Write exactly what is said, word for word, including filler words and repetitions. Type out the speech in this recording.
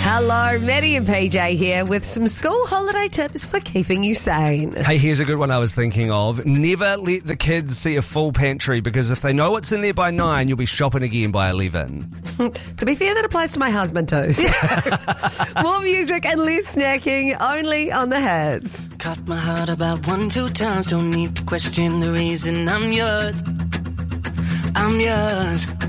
Hello, Maddie and P J here with some school holiday tips for keeping you sane. Hey, here's a good one I was thinking of. Never let the kids see a full pantry, because if they know what's in there by nine, you'll be shopping again by eleven. To be fair, that applies to my husband too. So. More music and less snacking only on the Hits. Caught my heart about one, two times. Don't need to question the reason I'm yours. I'm yours.